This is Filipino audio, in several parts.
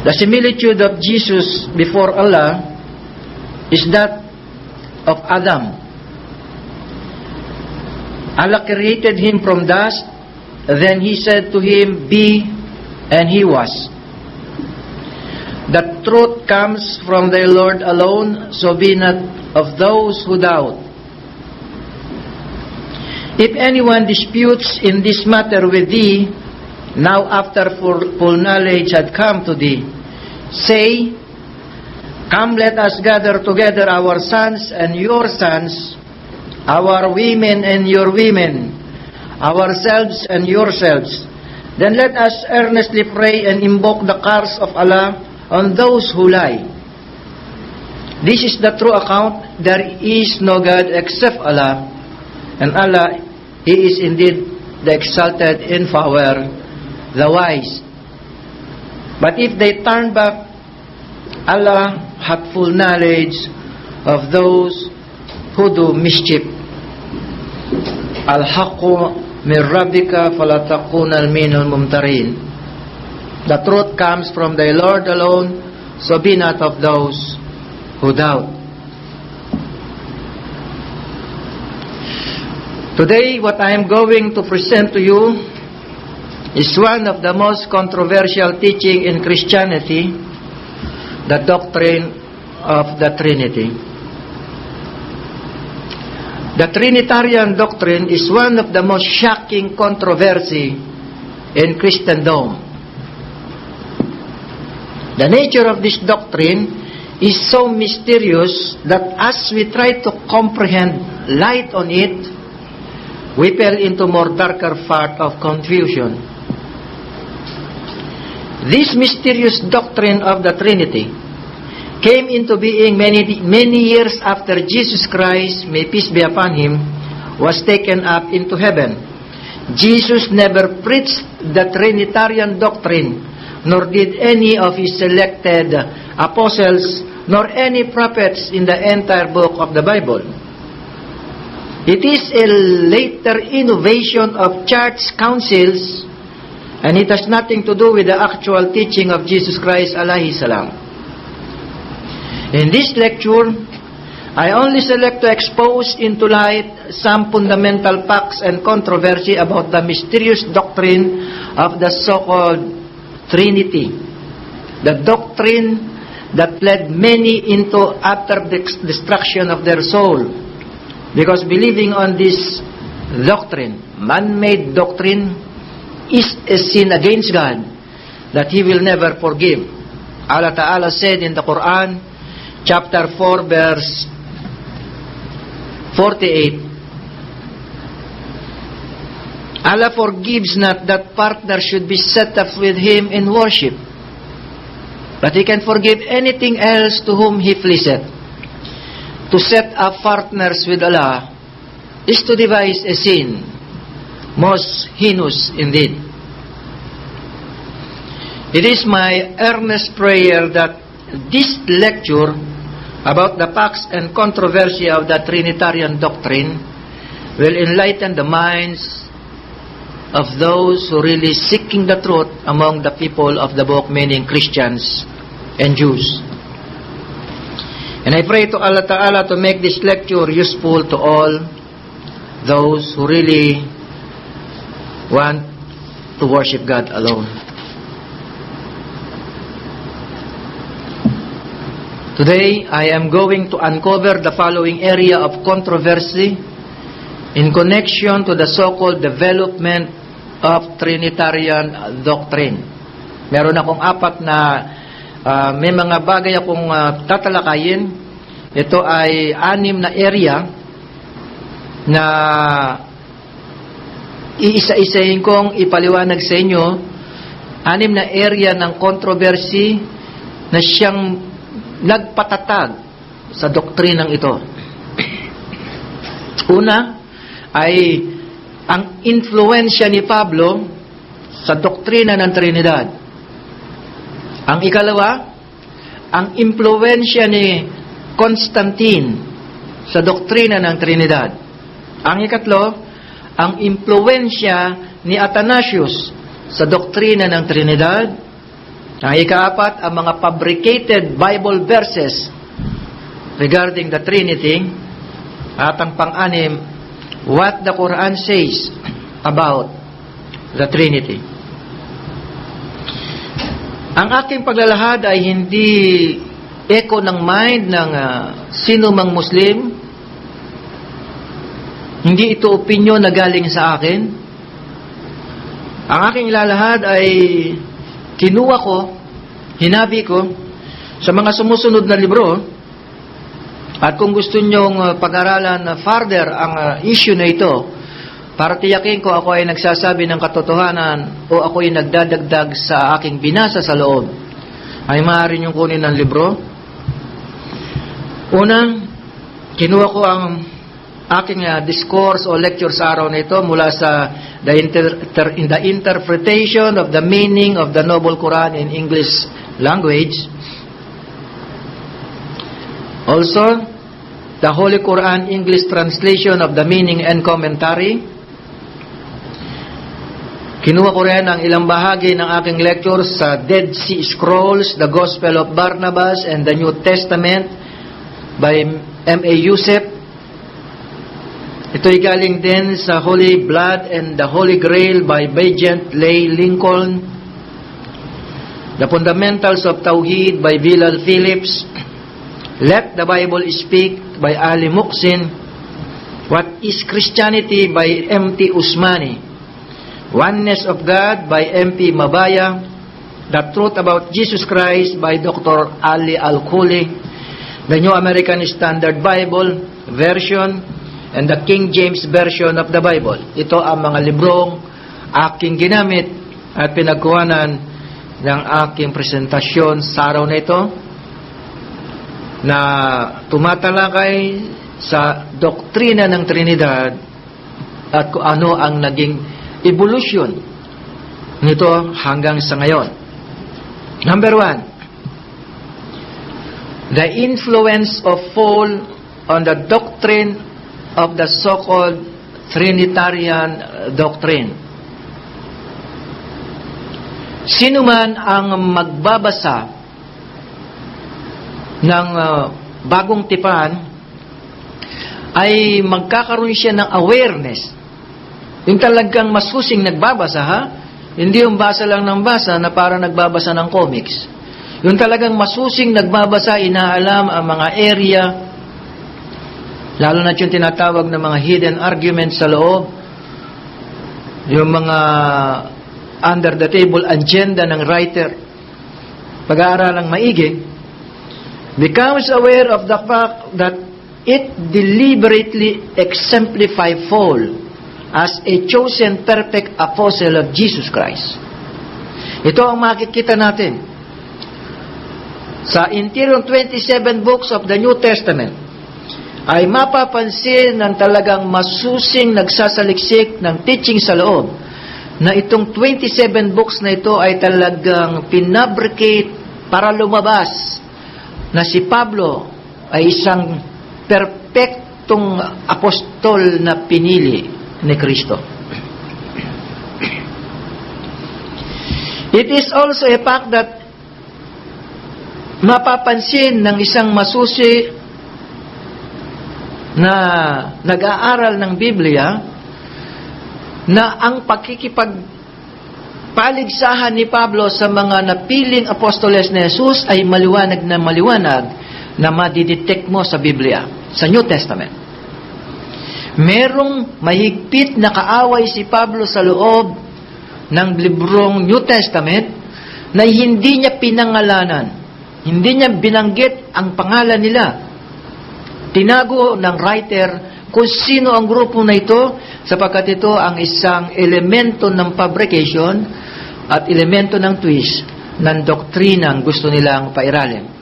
The similitude of Jesus before Allah is that of Adam. Allah created him from dust, then He said to him, "Be," and he was. The truth comes from the Lord alone, so be not of those who doubt. If anyone disputes in this matter with thee, now after full knowledge had come to thee, say, "Come, let us gather together our sons and your sons, our women and your women, ourselves and yourselves. Then let us earnestly pray and invoke the curse of Allah on those who lie. This is the true account. There is no God except Allah, and Allah, He is indeed the exalted in power, the wise." But if they turn back, Allah hath full knowledge of those who do mischief. Al-haqqu min rabbika fala takunal minal mumtarin. The truth comes from the Lord alone, so be not of those who doubt. Today, what I am going to present to you is one of the most controversial teaching in Christianity, the doctrine of the Trinity. The Trinitarian doctrine is one of the most shocking controversy in Christendom. The nature of this doctrine is so mysterious that as we try to comprehend light on it, we fell into more darker part of confusion. This mysterious doctrine of the Trinity came into being many years after Jesus Christ, may peace be upon Him, was taken up into heaven. Jesus never preached the Trinitarian doctrine, nor did any of His selected apostles, nor any prophets in the entire book of the Bible. It is a later innovation of church councils, and it has nothing to do with the actual teaching of Jesus Christ alayhi salam. In this lecture, I only select to expose into light some fundamental facts and controversy about the mysterious doctrine of the so-called Trinity, the doctrine that led many into utter destruction of their soul, because believing on this doctrine, man-made doctrine, is a sin against God that He will never forgive. Allah Ta'ala said in the Quran, chapter 4, verse 48, Allah forgives not that partner should be set up with Him in worship, but He can forgive anything else to whom He pleaseth. To set up partners with Allah is to devise a sin, most heinous indeed. It is my earnest prayer that this lecture about the facts and controversy of the Trinitarian doctrine will enlighten the minds of those who really seeking the truth among the people of the book, meaning Christians and Jews. And I pray to Allah Ta'ala to make this lecture useful to all those who really want to worship God alone. Today, I am going to uncover the following area of controversy in connection to the so-called development of Trinitarian doctrine. Meron akong apat na may mga bagay akong tatalakayin. Ito ay 6 na area na iisa-isahin kong ipaliwanag sa inyo. 6 na area ng controversy na siyang nagpatatag sa doktrinang ito. Una ay ang influensya ni Pablo sa doktrina ng Trinidad. Ang ikalawa, ang impluwensya ni Constantine sa doktrina ng Trinidad. Ang ikatlo, ang impluwensya ni Athanasius sa doktrina ng Trinidad. Ang ikaapat, ang mga fabricated Bible verses regarding the Trinity. At ang pang-anim, what the Quran says about the Trinity. Ang aking paglalahad ay hindi echo ng mind ng sino mang Muslim. Hindi ito opinion na galing sa akin. Ang aking ilalahad ay kinuha ko, hinabi ko sa mga sumusunod na libro. At kung gusto nyong pag-aralan further ang issue na ito, para tiyakin ko ako ay nagsasabi ng katotohanan o ako ay nagdadagdag sa aking binasa sa loob, ay maaari niyong kunin ng libro. Unang, kinuha ko ang aking discourse o lecture sa araw na ito mula sa the interpretation of the meaning of the Noble Quran in English language. Also, the Holy Quran English translation of the meaning and commentary. Kinuha ko rin ang ilang bahagi ng aking lecture sa Dead Sea Scrolls, The Gospel of Barnabas, and the New Testament by M.A. Youssef. Ito'y galing din sa Holy Blood and the Holy Grail by Bagent Lay Lincoln. The Fundamentals of Tawhid by Bilal Phillips. Let the Bible Speak by Ali Muqsin. What is Christianity by M.T. Usmani. Oneness of God by M.P. Mabaya. The Truth About Jesus Christ by Dr. Ali Al-Khuli. The New American Standard Bible Version and the King James Version of the Bible. Ito ang mga librong aking ginamit at pinagkuhanan ng aking presentasyon sa araw na ito, na tumatalakay sa doktrina ng Trinidad at kung ano ang naging evolution nito hanggang sa ngayon. Number 1, the influence of Paul on the doctrine of the so-called Trinitarian doctrine. Sino man ang magbabasa ng bagong tipan ay magkakaroon siya ng awareness. Yung talagang masusing nagbabasa, ha? Hindi yung basa lang ng basa na para nagbabasa ng comics. Yung talagang masusing nagbabasa, inaalam ang mga area, lalo na yung tinatawag na mga hidden arguments sa loob, yung mga under the table agenda ng writer, pag-aaralang maigi, becomes aware of the fact that it deliberately exemplifies Paul as a chosen perfect apostle of Jesus Christ. Ito ang makikita natin sa interior 27 books of the New Testament. Ay mapapansin ng talagang masusing nagsasaliksik ng teaching sa loob na itong 27 books na ito ay talagang pinabricate para lumabas na si Pablo ay isang perpektong apostol na pinili ni Kristo. It is also a fact that mapapansin ng isang masusi na nag-aaral ng Biblia na ang pakikipagpaligsahan ni Pablo sa mga napiling apostoles ni Jesus ay maliwanag na madidetect mo sa Biblia, sa New Testament. Merong mahigpit na kaaway si Pablo sa loob ng librong New Testament na hindi niya pinangalanan. Hindi niya binanggit ang pangalan nila. Tinago ng writer kung sino ang grupo na ito, sapagkat ito ang isang elemento ng fabrication at elemento ng twist ng doktrinang gusto nilang pairalin.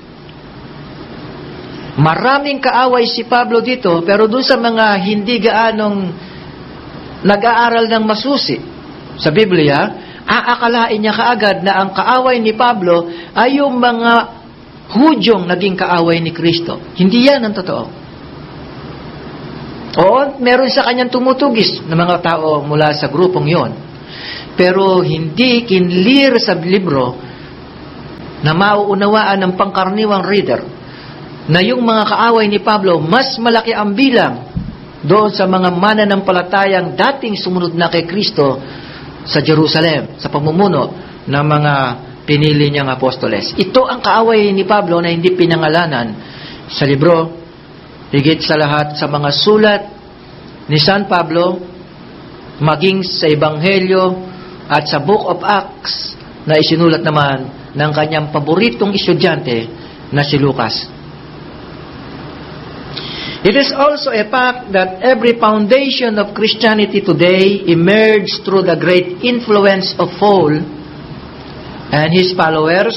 Maraming kaaway si Pablo dito, pero dun sa mga hindi gaanong nag-aaral ng masusi sa Biblia, aakalain niya kaagad na ang kaaway ni Pablo ay yung mga Hudyong naging kaaway ni Kristo. Hindi yan ang totoo. Oo, meron sa kanyang tumutugis na mga tao mula sa grupong yon. Pero hindi kinlir sa libro na mauunawaan ng pangkaraniwang reader na yung mga kaaway ni Pablo, mas malaki ang bilang doon sa mga mananampalatayang dating sumunod na kay Kristo sa Jerusalem, sa pamumuno ng mga pinili niyang apostoles. Ito ang kaaway ni Pablo na hindi pinangalanan sa libro, higit sa lahat sa mga sulat ni San Pablo, maging sa Ebanghelyo at sa Book of Acts na isinulat naman ng kanyang paboritong estudyante na si Lucas. It is also a fact that every foundation of Christianity today emerged through the great influence of Paul and his followers,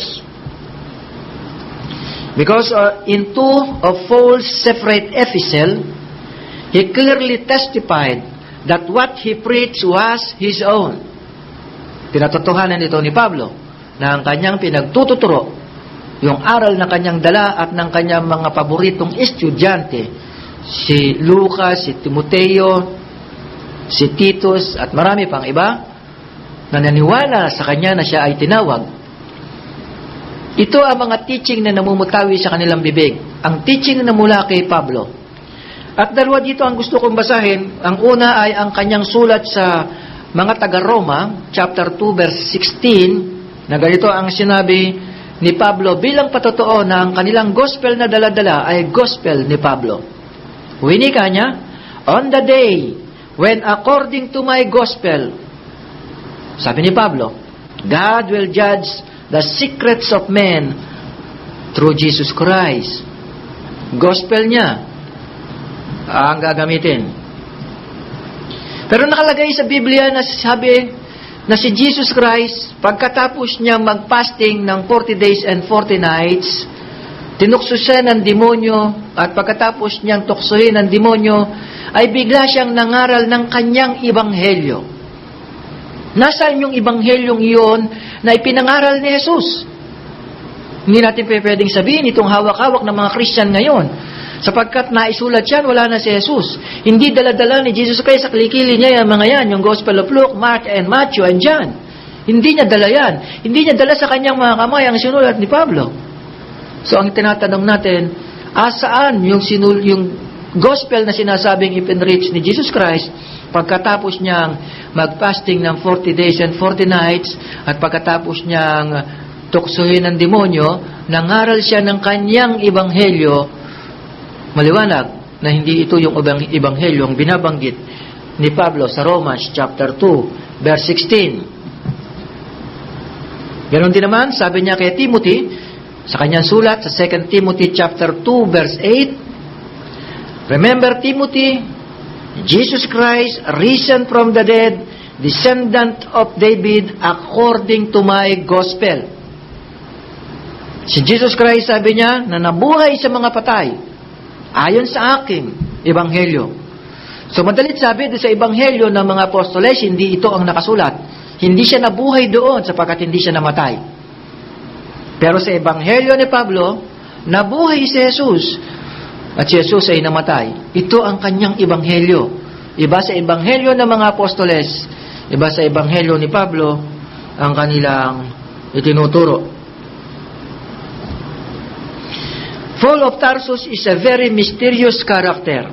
because in two of Paul's separate epistles, he clearly testified that what he preached was his own. Pinatotohanan ito ni Pablo na ang kanyang pinagtututuro, yung aral na kanyang dala at ng kanyang mga paboritong estudyante, si Lucas, si Timoteo, si Titus, at marami pang iba, na naniwala sa kanya na siya ay tinawag. Ito ang mga teaching na namumutawi sa kanilang bibig. Ang teaching na mula kay Pablo. At dalawa dito ang gusto kong basahin. Ang una ay ang kanyang sulat sa mga taga-Roma, chapter 2, verse 16, na ganito ang sinabi ni Pablo bilang patotoo na ang kanilang gospel na dala-dala ay gospel ni Pablo. Winika niya, on the day when according to my gospel, sabi ni Pablo, God will judge the secrets of men through Jesus Christ. Gospel niya ang gagamitin. Pero nakalagay sa Biblia na sabi na si Jesus Christ, pagkatapos niyang mag-fasting ng 40 days and 40 nights, tinukso siya ng demonyo at pagkatapos niyang tuksohin ng demonyo ay bigla siyang nangaral ng kanyang ebanghelyo. Nasaan yung ebanghelyong iyon na ipinangaral ni Jesus? Hindi natin pwedeng sabihin itong hawak-hawak ng mga Christian ngayon sapagkat naisulat yan, wala na si Jesus. Hindi dala-dala ni Jesus Christ sa kilikili niya yung mga yan, yung Gospel of Luke, Mark, and Matthew, and John. Hindi niya dala yan. Hindi niya dala sa kanyang mga kamay ang sinulat ni Pablo. So, ang tinatanong natin, asaan yung gospel na sinasabing ipinreach ni Jesus Christ pagkatapos niyang mag-fasting ng 40 days and 40 nights at pagkatapos niyang tuksuhin ng demonyo, nangaral siya ng kanyang ebanghelyo, maliwanag na hindi ito yung ebanghelyong binabanggit ni Pablo sa Romans chapter 2, verse 16. Ganon din naman, sabi niya kay Timothy, sa kanyang sulat sa 2 Timothy chapter 2 verse 8, remember Timothy, Jesus Christ risen from the dead, descendant of David according to my gospel. Si Jesus Christ, sabi niya, na nabuhay sa mga patay ayon sa aking ebanghelyo. So madalit sabi doon sa ebanghelyo ng mga apostoles, hindi ito ang nakasulat. Hindi siya nabuhay doon sapagkat hindi siya namatay. Pero sa ebanghelyo ni Pablo, nabuhay si Jesus at si Jesus ay namatay. Ito ang kanyang ebanghelyo. Iba sa ebanghelyo ng mga apostoles, iba sa ebanghelyo ni Pablo ang kanilang itinuturo. Paul of Tarsus is a very mysterious character.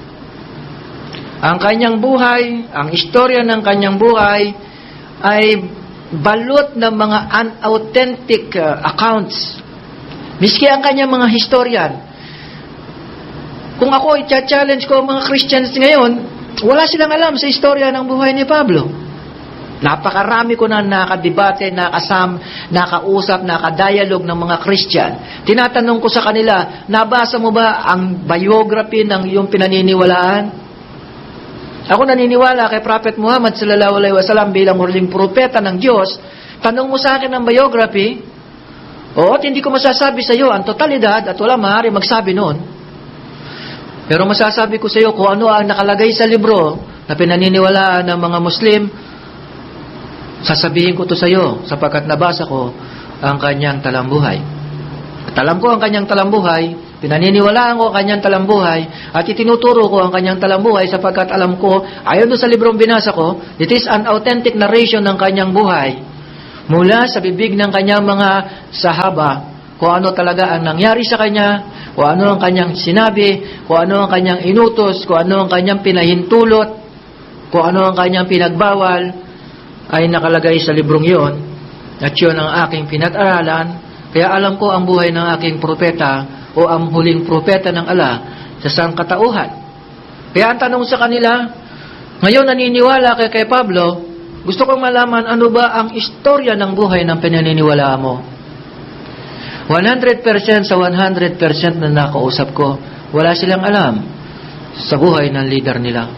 Ang kanyang buhay, ang istorya ng kanyang buhay ay balot ng mga unauthentic accounts. Miski ang kanyang mga historian. Kung ako i-challenge ko ang mga Christians ngayon, wala silang alam sa istorya ng buhay ni Pablo. Napakarami ko na nakadebate, nakausap, nakadialog ng mga Christian. Tinatanong ko sa kanila, nabasa mo ba ang biography ng iyong pinaniniwalaan? Ako naniniwala kay Prophet Muhammad sallallahu alaihi wasallam bilang huling propeta ng Diyos. Tanong mo sa akin ang biography, at hindi ko masasabi sa iyo ang totalidad at wala maaari magsabi noon. Pero masasabi ko sa iyo kung ano ang nakalagay sa libro na pinaniniwalaan ng mga Muslim, sasabihin ko to sa iyo sapagkat nabasa ko ang kanyang talambuhay. At alam ko ang kanyang talambuhay, pinaniniwalaan ko ang kanyang talambuhay at itinuturo ko ang kanyang talambuhay sapagkat alam ko, ayon sa librong binasa ko, it is an authentic narration ng kanyang buhay. mula sa bibig ng kanyang mga sahaba kung ano talaga ang nangyari sa kanya, kung ano ang kanyang sinabi, kung ano ang kanyang inutos, kung ano ang kanyang pinahintulot, kung ano ang kanyang pinagbawal, ay nakalagay sa librong iyon. At yun ang aking pinag-aralan. Kaya alam ko ang buhay ng aking propeta o ang huling propeta ng ala sa sangkatauhan. Kaya ang tanong sa kanila, ngayon naniniwala kay Pablo, gusto kong malaman ano ba ang istorya ng buhay ng pinaniniwalaan mo. 100% sa 100% na nakausap ko, wala silang alam sa buhay ng leader nila.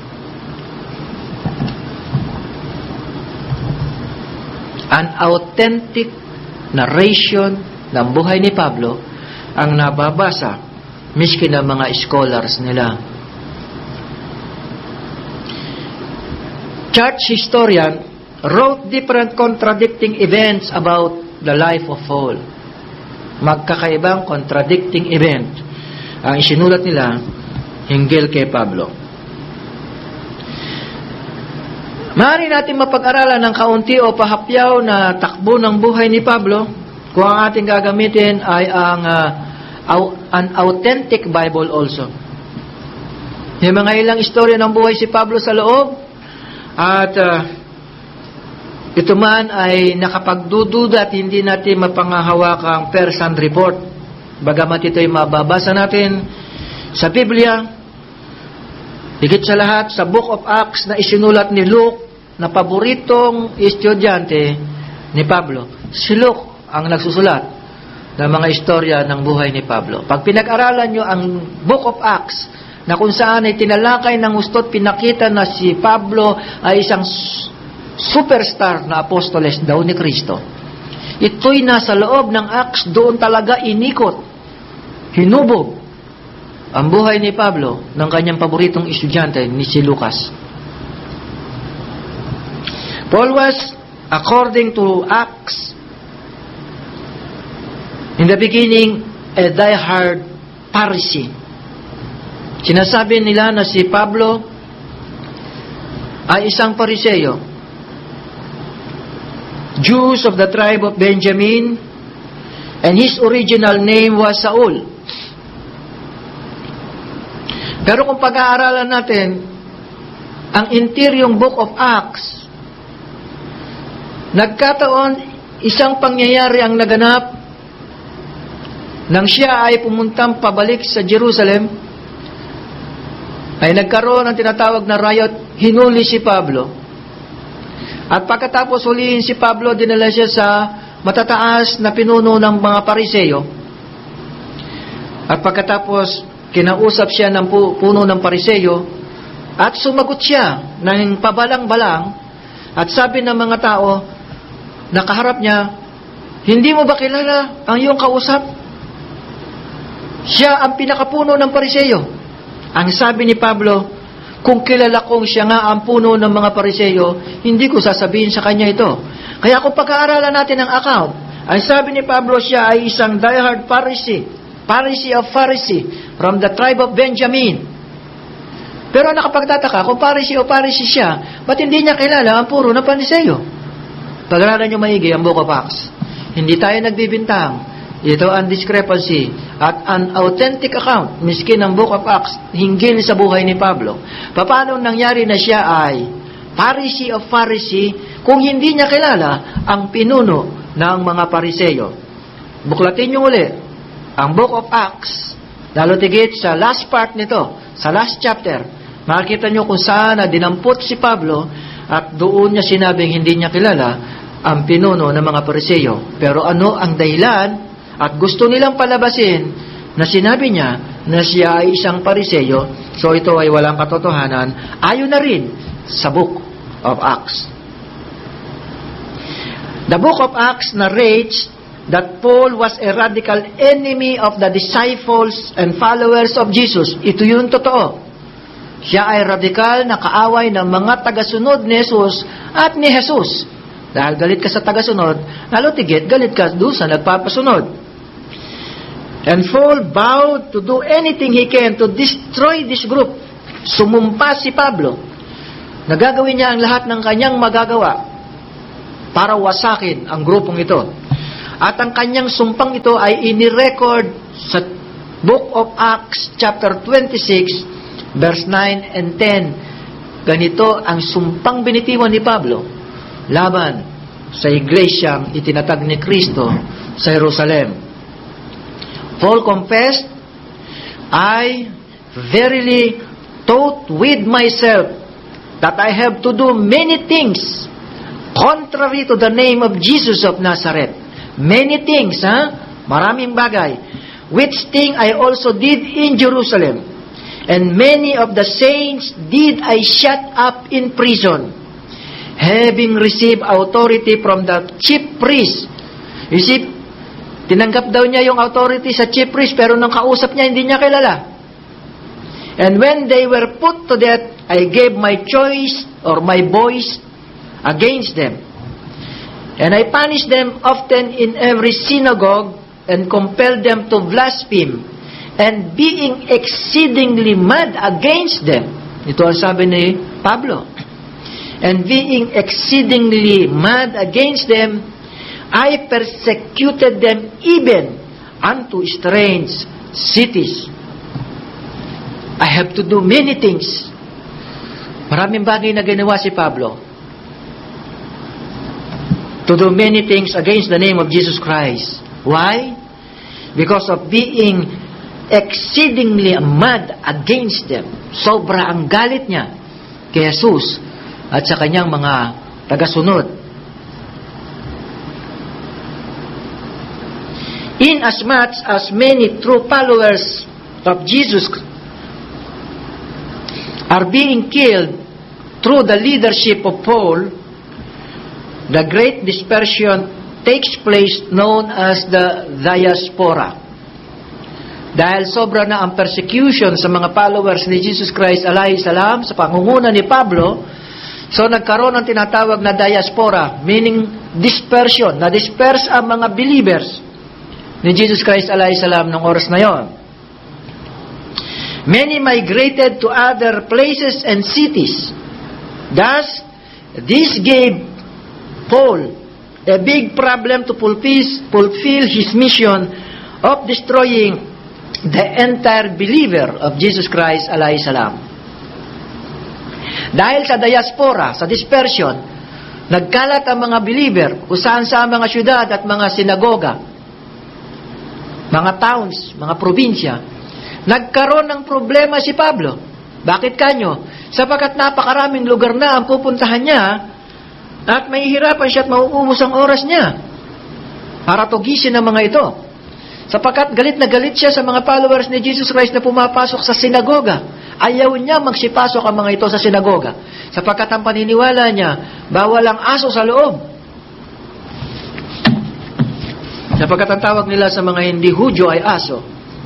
An authentic narration ng buhay ni Pablo ang nababasa miski ng mga scholars nila. Church historian wrote different contradicting events about the life of Paul. Magkakaibang contradicting event ang isinulat nila hinggil kay Pablo. Maaari natin mapag-aralan ng kaunti o pahapyaw na takbo ng buhay ni Pablo kung ang ating gagamitin ay an authentic Bible also. May mga ilang istorya ng buhay si Pablo sa loob at ito man ay nakapagdududa at hindi natin mapangahawakang first-hand report. Bagamat ito ay mababasa natin sa Biblia, higit sa lahat sa Book of Acts na isinulat ni Luke na paboritong estudyante ni Pablo. Si Luke ang nagsusulat ng mga istorya ng buhay ni Pablo. Pag pinag-aralan nyo ang Book of Acts, na kung saan ay tinalakay ng gusto't pinakita na si Pablo ay isang superstar na apostoles daw ni Kristo. Ito'y nasa loob ng Acts, doon talaga inikot, hinubog ang buhay ni Pablo ng kanyang paboritong estudyante ni si Lucas. Paul was, according to Acts, in the beginning, a diehard Pharisee. Sinasabi nila na si Pablo ay isang Pariseyo. Jews of the tribe of Benjamin, and his original name was Saul. Pero kung pag-aaralan natin ang interiong Book of Acts, nagkataon isang pangyayari ang naganap nang siya ay pumuntang pabalik sa Jerusalem, ay nagkaroon ng tinatawag na riot, hinuli si Pablo. At pagkatapos hulihin si Pablo, dinala siya sa matataas na pinuno ng mga Pariseyo. At pagkatapos, kinausap siya ng puno ng Pariseyo at sumagot siya ng pabalang-balang at sabi ng mga tao, nakaharap niya, hindi mo ba kilala ang iyong kausap? Siya ang pinakapuno ng Pariseyo. Ang sabi ni Pablo, kung kilala kong siya nga ang puno ng mga Pariseyo, hindi ko sasabihin sa kanya ito. Kaya kung pag-aaralan natin ang account, ang sabi ni Pablo, siya ay isang diehard Pharisee, Pharisee of Pharisee, from the tribe of Benjamin. Pero nakapagtataka, kung Pharisee o Pharisee siya, ba't hindi niya kilala ang puro ng Pariseyo? Pag-aaralan niyo maigi ang Book of Acts. Hindi tayo nagbibintang. Ito ang discrepancy at an authentic account, miskin ng Book of Acts, hinggil sa buhay ni Pablo. Paano nangyari na siya ay Pharisee of Pharisee kung hindi niya kilala ang pinuno ng mga Pariseyo? Buklatin niyo uli ang Book of Acts, lalo tigit sa last part nito, sa last chapter. Makikita niyo kung saan na dinampot si Pablo at doon niya sinabing hindi niya kilala ang pinuno ng mga Pariseyo. Pero ano ang dahilan? At gusto nilang palabasin na sinabi niya na siya ay isang Pariseyo, so ito ay walang katotohanan, ayon na rin sa Book of Acts. The Book of Acts narrates that Paul was a radical enemy of the disciples and followers of Jesus. Ito yung totoo. Siya ay radikal na kaaway ng mga tagasunod ni Jesus at ni Jesus. Dahil galit ka sa tagasunod, lalo tigit, galit ka doon sa nagpapasunod. And Paul vowed to do anything he can to destroy this group. Sumumpa si Pablo. Nagagawin niya ang lahat ng kanyang magagawa para wasakin ang grupong ito. At ang kanyang sumpang ito ay inirecord sa Book of Acts chapter 26 verse 9 and 10. Ganito ang sumpang binitiwan ni Pablo laban sa iglesyang itinatag ni Kristo sa Jerusalem. Paul confessed, I verily thought with myself that I have to do many things contrary to the name of Jesus of Nazareth. Many things, maraming bagay. Which thing I also did in Jerusalem. And many of the saints did I shut up in prison, having received authority from the chief priest. You see, tinanggap daw niya yung authority sa chief priest, pero nang kausap niya, hindi niya kilala. And when they were put to death, I gave my choice or my voice against them. And I punished them often in every synagogue and compelled them to blaspheme, and being exceedingly mad against them. Ito ang sabi ni Pablo. And being exceedingly mad against them, I persecuted them even unto strange cities. I have to do many things. Maraming bagay na ginawa si Pablo. To do many things against the name of Jesus Christ. Why? Because of being exceedingly mad against them. Sobra ang galit niya kay Jesus at sa kanyang mga tagasunod. Inasmuch as many true followers of Jesus are being killed through the leadership of Paul, the great dispersion takes place known as the diaspora. Dahil sobra na ang persecution sa mga followers ni Jesus Christ alayhi salam sa pangunguna ni Pablo, so nagkaroon ng tinatawag na diaspora, meaning dispersion, na disperse ang mga believers ni Jesus Christ alayhi salam ng oras na yon. Many migrated to other places and cities. Thus, this gave Paul a big problem to fulfill his mission of destroying the entire believer of Jesus Christ alayhi salam. Dahil sa diaspora, sa dispersion, nagkalat ang mga believer kung saan sa mga syudad at mga sinagoga, mga towns, mga probinsya. Nagkaroon ng problema si Pablo. Bakit kanyo? Sapagkat napakaraming lugar na ang pupuntahan niya at mahihirapan siya at mauubos ang oras niya para tugisin ang mga ito. Sapagkat galit na galit siya sa mga followers ni Jesus Christ na pumapasok sa sinagoga. Ayaw niya magsipasok ang mga ito sa sinagoga. Sapagkat ang paniniwala niya, bawal ang aso sa loob. Sapagkat ang tawag nila sa mga hindi Hudyo ay aso.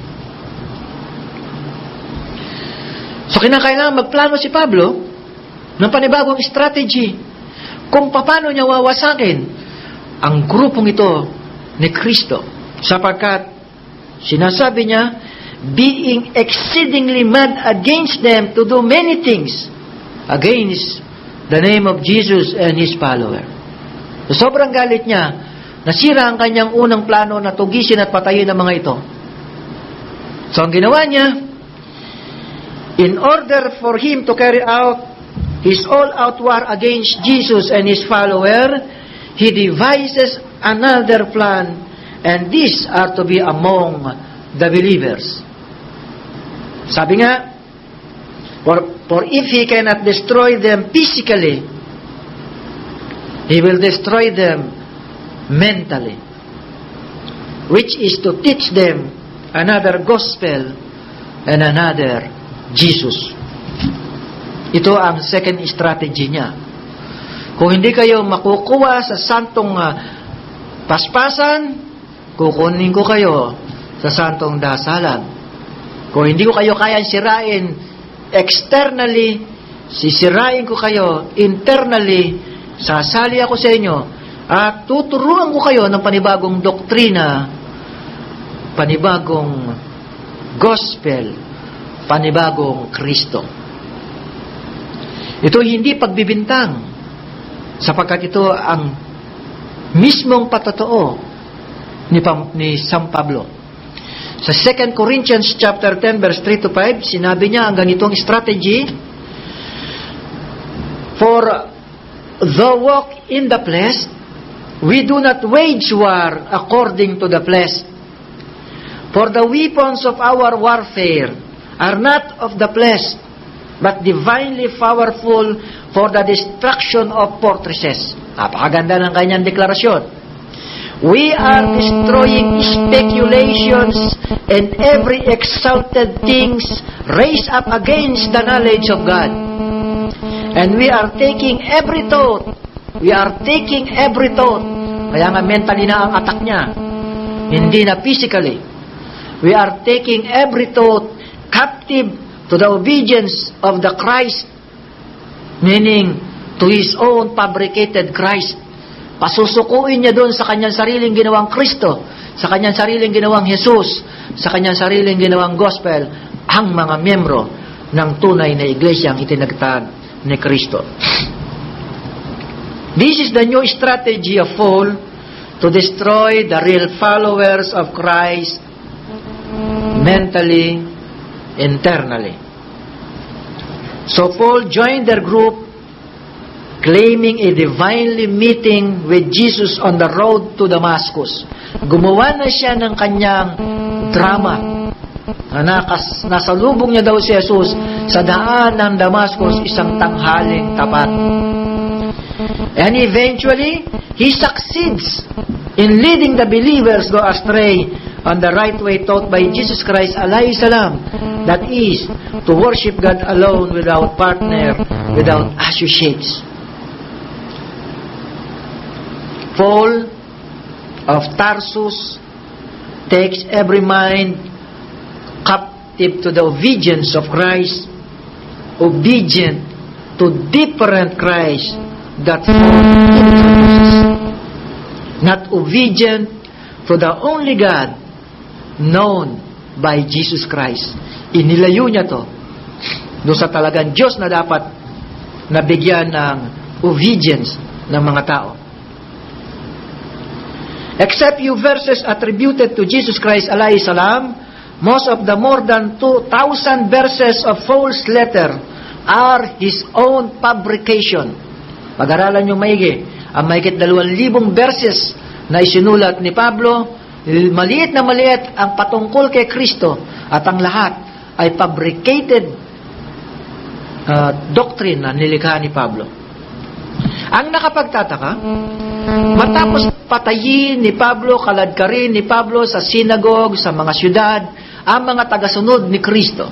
So kinakailangan magplano si Pablo ng panibagong strategy kung paano niya wawasakin ang grupong ito ni Kristo. Sapagkat sinasabi niya, being exceedingly mad against them to do many things against the name of Jesus and His follower. So, sobrang galit niya, nasira ang kanyang unang plano na tugisin at patayin ang mga ito. So, ang ginawa niya, in order for him to carry out his all-out war against Jesus and His follower, he devises another plan, and these are to be among the believers. Sabi nga, for if he cannot destroy them physically, he will destroy them mentally, which is to teach them another gospel and another Jesus. Ito ang second strategy niya. Kung hindi kayo makukuha sa santong paspasan, kukunin ko kayo sa santong dasalan. Kung hindi ko kayo kayang sirain externally, sisirain ko kayo internally, sasali ako sa inyo, at tuturuan ko kayo ng panibagong doktrina, panibagong gospel, panibagong Kristo. Ito hindi pagbibintang, sapagkat ito ang mismong patotoo ni San Pablo. Sa 2 Corinthians chapter 10 verse 3 to 5, sinabi niya ang ganitong strategy, "For though walk in the flesh, we do not wage war according to the flesh. For the weapons of our warfare are not of the flesh, but divinely powerful for the destruction of fortresses." Napakaganda ng kanyang deklarasyon. "We are destroying speculations and every exalted things raised up against the knowledge of God. And we are taking every thought." Kaya nga mentally na ang attack niya. Hindi na physically. "We are taking every thought captive to the obedience of the Christ." Meaning, to His own fabricated Christ. Pasusukuin niya doon sa kanyang sariling ginawang Kristo, sa kanyang sariling ginawang Jesus, sa kanyang sariling ginawang gospel, ang mga miyembro ng tunay na iglesia ang itinagtag ni Kristo. This is the new strategy of Paul to destroy the real followers of Christ mentally, internally. So Paul joined their group, claiming a divinely meeting with Jesus on the road to Damascus. Gumawa na siya ng kanyang drama. Nasalubong niya daw si Jesus sa daan ng Damascus isang tanghaling tapat. And eventually, he succeeds in leading the believers go astray on the right way taught by Jesus Christ, alayhi salam, that is, to worship God alone without partner, without associates. Paul of Tarsus takes every mind captive to the obedience of Christ, obedient to different Christ that Paul introduces, not obedient to the only God known by Jesus Christ. Inilayo niya to doon sa talagang Diyos na dapat nabigyan ng obedience ng mga tao. Except few verses attributed to Jesus Christ alayhi salam, most of the more than 2,000 verses of Paul's letter are his own fabrication. Pag-aralan nyo maigi, ang mahigit 2,000 verses na isinulat ni Pablo, maliit na maliit ang patungkol kay Kristo, at ang lahat ay fabricated doctrine na nilikha ni Pablo. Ang nakapagtataka, matapos patayin ni Pablo, kaladkarin ni Pablo sa sinagog, sa mga syudad, ang mga tagasunod ni Kristo.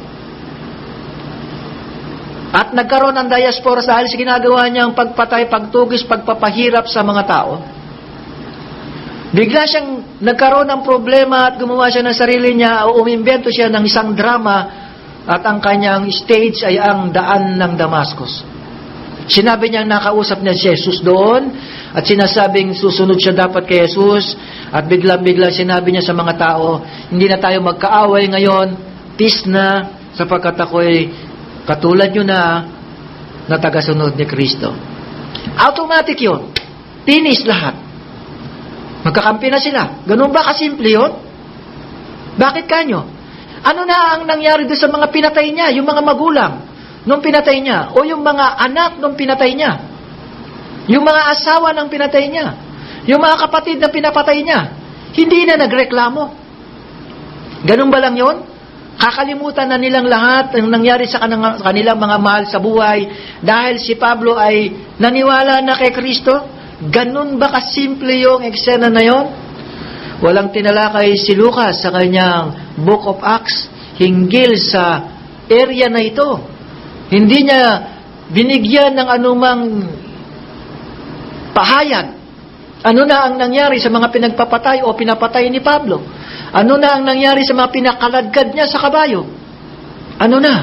At nagkaroon ng diaspora dahil sa ginagawa niyang pagpatay, pagtugis, pagpapahirap sa mga tao. Bigla siyang nagkaroon ng problema at gumawa siya ng sarili niya, o umimbento siya ng isang drama, at ang kanyang stage ay ang daan ng Damascus. Sinabi niyang nakausap niya si Jesus doon, at sinasabing susunod siya dapat kay Jesus, at bigla sinabi niya sa mga tao, hindi na tayo magkaaway ngayon, peace na, sapagkat ako'y katulad nyo na tagasunod ni Kristo. Automatic yun. Finish lahat. Magkakampi na sila. Ganun ba kasimple yun? Bakit kanyo? Ano na ang nangyari doon sa mga pinatay niya? Yung mga magulang nung pinatay niya, o yung mga anak nung pinatay niya, yung mga asawa nung pinatay niya, yung mga kapatid na pinapatay niya, hindi na nagreklamo. Ganun ba lang yun? Kakalimutan na nilang lahat ang nangyari sa kanilang mga mahal sa buhay dahil si Pablo ay naniwala na kay Kristo? Ganun ba kasimple yung eksena na yon? Walang tinalakay si Lucas sa kanyang Book of Acts hinggil sa area na ito. Hindi niya binigyan ng anumang pahayag. Ano na ang nangyari sa mga pinagpapatay o pinapatay ni Pablo? Ano na ang nangyari sa mga pinakaladkad niya sa kabayo? Ano na?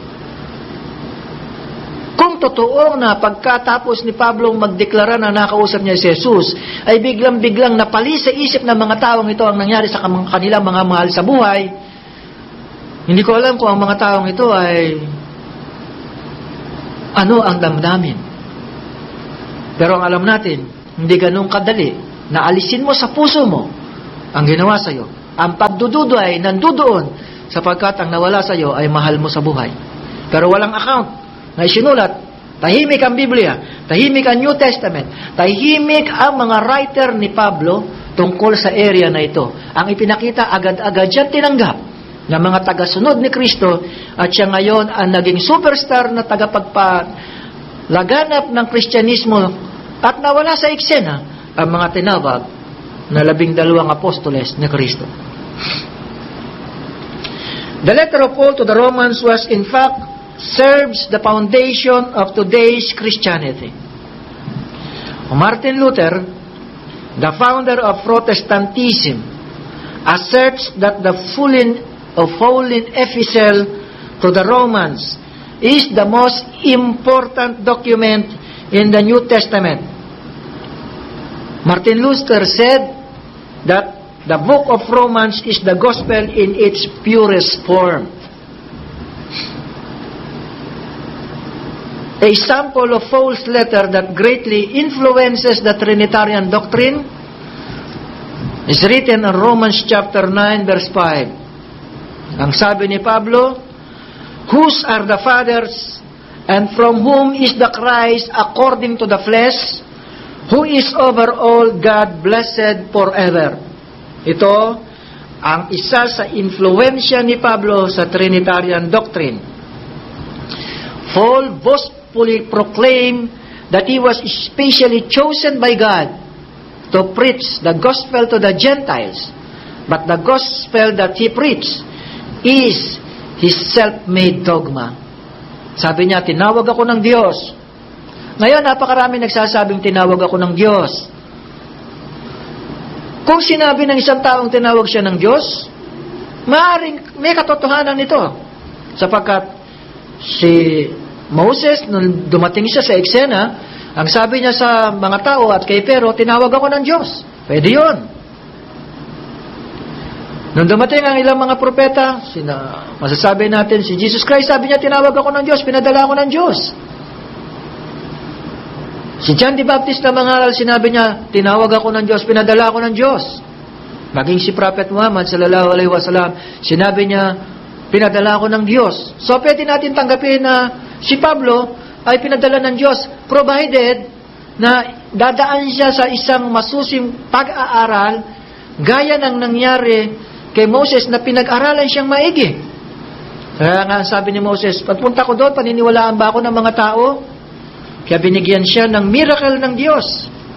Kung totoo na pagkatapos ni Pablo magdeklara na nakausap niya si Jesus, ay biglang-biglang napali sa isip ng mga taong ito ang nangyari sa kanilang mga mahal sa buhay, hindi ko alam kung ang mga taong ito ay ano ang damdamin. Pero ang alam natin, hindi ganun kadali na alisin mo sa puso mo ang ginawa sa iyo. Ang pagdududo ay nandudoon sapagkat ang nawala sa iyo ay mahal mo sa buhay. Pero walang account na isinulat. Tahimik ang Biblia, tahimik ang New Testament, tahimik ang mga writer ni Pablo tungkol sa area na ito. Ang ipinakita, agad-agad yan tinanggap ng mga tagasunod ni Kristo at siya ngayon ang naging superstar na tagapagpalaganap ng Kristyanismo at nawala sa eksena ang mga tinawag na 12 apostoles ni Kristo. The letter of Paul to the Romans was in fact serves the foundation of today's Christianity. Martin Luther, the founder of Protestantism, asserts that the full epistle to the Romans is the most important document in the New Testament. Martin Luther said that the book of Romans is the gospel in its purest form. A sample of Paul's letter that greatly influences the Trinitarian doctrine is written in Romans chapter 9 verse 5. Ang sabi ni Pablo, "Whose are the fathers, and from whom is the Christ according to the flesh, who is over all God blessed forever." Ito ang isa sa influensya ni Pablo sa Trinitarian doctrine. Paul boastfully proclaimed that he was specially chosen by God to preach the gospel to the Gentiles, but the gospel that he preached is his self-made dogma. Sabi niya, tinawag ako ng Diyos. Ngayon, napakarami nagsasabing tinawag ako ng Diyos. Kung sinabi ng isang taong tinawag siya ng Diyos, maaaring may katotohanan nito. Sapagkat si Moses, nung dumating siya sa eksena, ang sabi niya sa mga tao at kay Pero, tinawag ako ng Diyos. Pwede yun. Nung dumating ang ilang mga propeta, masasabi natin, si Jesus Christ, sabi niya, tinawag ako ng Diyos, pinadala ako ng Diyos. Si John the Baptist na mangaral, sinabi niya, tinawag ako ng Diyos, pinadala ako ng Diyos. Maging si Prophet Muhammad, sallallahu alaihi wasallam, sinabi niya, pinadala ako ng Diyos. So, pwede natin tanggapin na si Pablo ay pinadala ng Diyos, provided na dadaan siya sa isang masusing pag-aaral, gaya ng nangyari kay Moses na pinag-aralan siyang maigi. Kaya nga sabi ni Moses, pagpunta ko doon, paniniwalaan ba ako ng mga tao? Kaya binigyan siya ng miracle ng Diyos.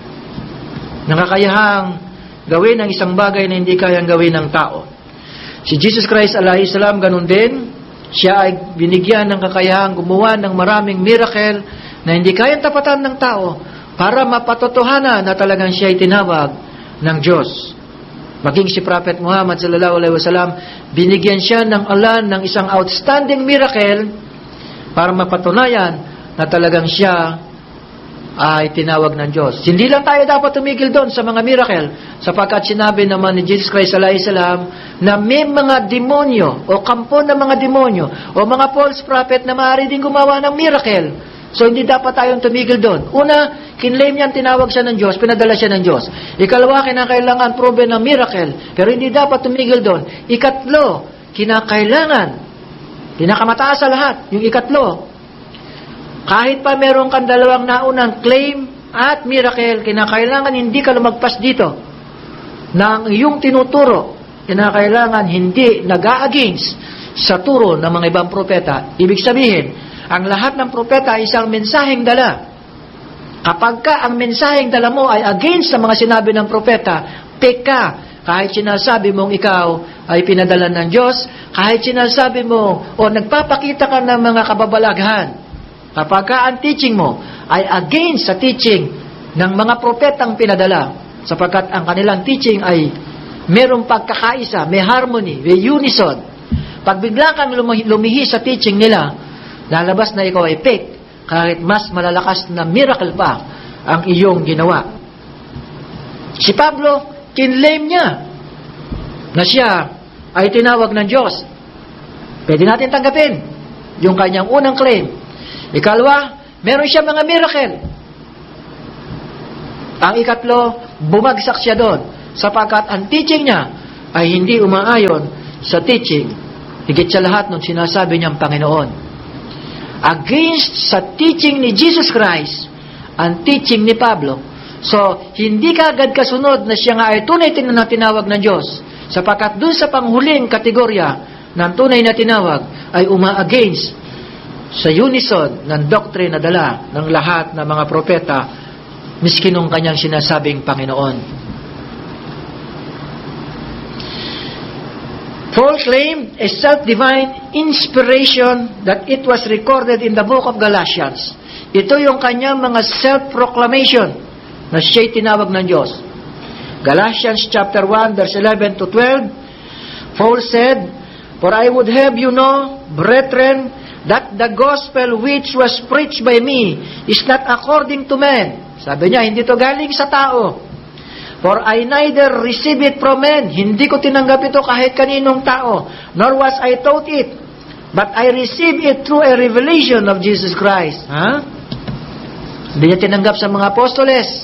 Nakakayahang gawin ang isang bagay na hindi kayang gawin ng tao. Si Jesus Christ alaihi salam, ganun din. Siya ay binigyan ng kakayahang gumawa ng maraming miracle na hindi kayang tapatan ng tao para mapatotohanan na talagang siya ay tinawag ng Diyos. Maging si Prophet Muhammad sallallahu alaihi wasallam, binigyan siya ng alan ng isang outstanding miracle para mapatunayan na talagang siya ay tinawag ng Diyos. Hindi lang tayo dapat tumigil doon sa mga miracle, sapagkat sinabi naman ni Jesus Christ alaihi salam na may mga demonyo o kampo ng mga demonyo o mga false prophet na maaari din gumawa ng miracle. So hindi dapat tayong tumigil doon. Una, kinlaim niyan tinawag siya ng Diyos, pinadala siya ng Diyos. Ikalawa, kinakailangan proven ng miracle, pero hindi dapat tumigil doon. Ikatlo, kinakailangan, pinakamataas sa lahat, yung ikatlo, kahit pa meron kang dalawang naunang claim at miracle, kinakailangan hindi ka lumagpas dito ng iyong tinuturo. Kinakailangan hindi nag-a-against sa turo ng mga ibang propeta. Ibig sabihin, ang lahat ng propeta ay isang mensaheng dala. Kapag ka ang mensaheng dala mo ay against sa mga sinabi ng propeta, peka. Kahit sinasabi mong ikaw ay pinadala ng Diyos, kahit sinasabi mo o nagpapakita ka ng mga kababalaghan, kapag ka ang teaching mo ay against sa teaching ng mga propetang pinadala, sapagkat ang kanilang teaching ay merong pagkakaisa, may harmony, may unison. Pag bigla kang lumihi sa teaching nila, lalabas na ikaw ay fake, kahit mas malalakas na miracle pa ang iyong ginawa. Si Pablo, kinlaim niya na siya ay tinawag ng Diyos. Pwede natin tanggapin yung kanyang unang claim. Ikalawa, meron siya mga miracle. Ang ikatlo, bumagsak siya doon sapagkat ang teaching niya ay hindi umaayon sa teaching. Higit sa lahat nung sinasabi niyang Panginoon. Against sa teaching ni Jesus Christ, ang teaching ni Pablo. So, hindi ka agad kasunod na siya nga ay tunay na tinawag ng Diyos. Sapagkat doon sa panghuling kategorya ng tunay na tinawag ay uma-against sa unison ng doctrine na dala ng lahat ng mga propeta miski nung kanyang sinasabing Panginoon. Paul claimed a self-divine inspiration that it was recorded in the book of Galatians. Ito yung kanyang mga self-proclamation na siya'y tinawag ng Diyos. Galatians chapter 1 verse 11 to 12, Paul said, "For I would have you know, brethren, that the gospel which was preached by me is not according to men." Sabi niya, hindi to galing sa tao. "For I neither receive it from men." Hindi ko tinanggap ito kahit kaninong tao. "Nor was I taught it, but I received it through a revelation of Jesus Christ." Hindi niya tinanggap sa mga apostoles.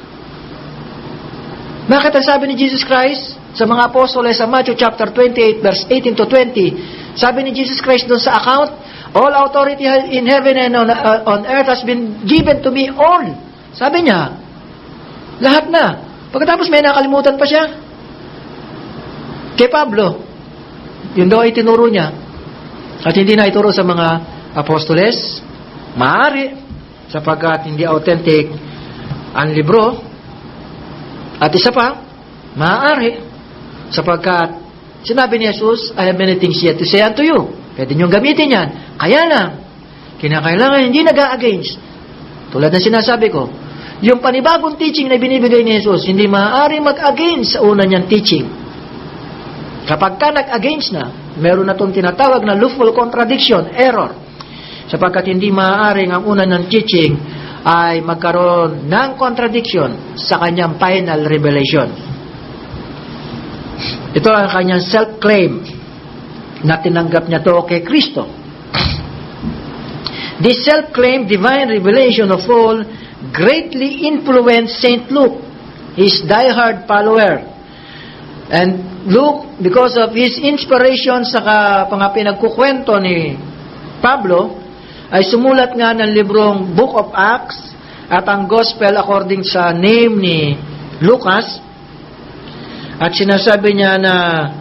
Bakit ang sabi ni Jesus Christ sa mga apostoles sa Matthew chapter 28 verse 18 to 20? Sabi ni Jesus Christ doon sa account, "All authority in heaven and on earth has been given to me." All. Sabi niya, lahat na. Pagkatapos may nakalimutan pa siya. Kay Pablo, yun daw ay tinuro niya. At hindi na ituro sa mga apostoles. Maaari, sapagkat hindi authentic ang libro. At isa pa, maaari, sapagkat sinabi ni Jesus, "I have many things yet to say unto you." Pwede niyong gamitin yan. Kaya lang, kinakailangan hindi nag-a-against. Tulad ng sinasabi ko, yung panibagong teaching na binibigay ni Jesus, hindi maaari mag-against sa una niyang teaching. Kapag ka nag-against na, meron na itong tinatawag na lawful contradiction, error. Sapagkat hindi maaaring ang una ng teaching ay magkaroon ng contradiction sa kanyang final revelation. Ito ang kanyang self-claim na tinanggap niya to kay Kristo. This self-claimed divine revelation of Paul greatly influenced St. Luke, his diehard follower. And Luke, because of his inspiration sa mga pinagkukwento ni Pablo, ay sumulat nga ng librong Book of Acts at ang Gospel according sa name ni Lucas. At sinasabi niya na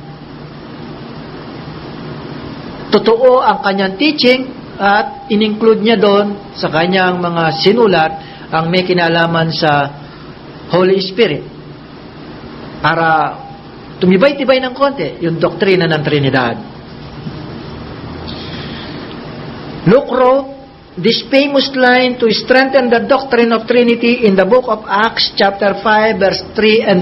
totoo ang kanyang teaching at in-include niya doon sa kanyang mga sinulat ang may kinalaman sa Holy Spirit para tumibay-tibay ng konti yung doktrina ng Trinidad. Luke wrote this famous line to strengthen the doctrine of Trinity in the book of Acts chapter 5 verse 3 and